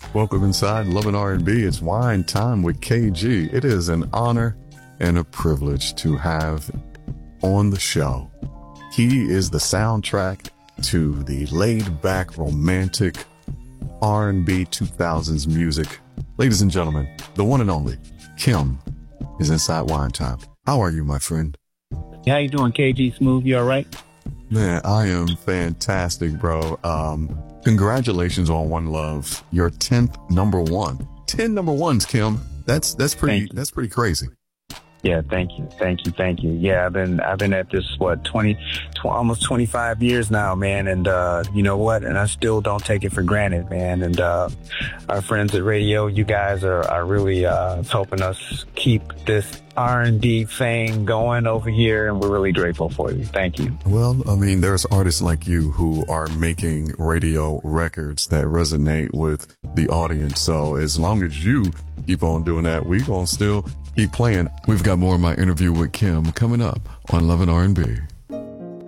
Welcome inside Love and R&B. It's Wine Time with KG. It is an honor and a privilege to have on the show. He is the soundtrack to the laid-back, romantic R&B 2000s music. Ladies and gentlemen, the one and only Kim is inside Wine Time. How are you, my friend? How you doing, KG Smooth? You all right? Man, I am fantastic, bro. Congratulations on One Love, your 10th number one. 10 number ones, Kim. That's pretty crazy. Yeah, thank you. Yeah, I've been at this almost 25 years now, man, and you know what? And I still don't take it for granted, man. And our friends at radio, you guys are really helping us keep this R&B thing going over here, and we're really grateful for you. Thank you. Well, I mean, there's artists like you who are making radio records that resonate with the audience. So as long as you keep on doing that, we gonna still keep playing. We've got more of my interview with Kim coming up on Love and R&B.